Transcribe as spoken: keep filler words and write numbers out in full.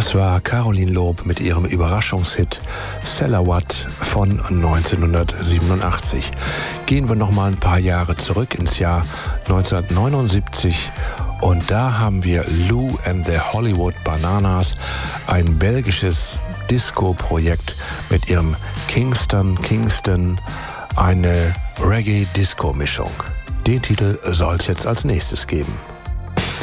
Das war Caroline Loob mit ihrem Überraschungshit Salawat von neunzehnhundertsiebenundachtzig. Gehen wir noch mal ein paar Jahre zurück ins Jahr neunzehnhundertneunundsiebzig und da haben wir Lou and the Hollywood Bananas, ein belgisches Disco-Projekt mit ihrem Kingston Kingston, eine Reggae-Disco-Mischung. Den Titel soll es jetzt als nächstes geben.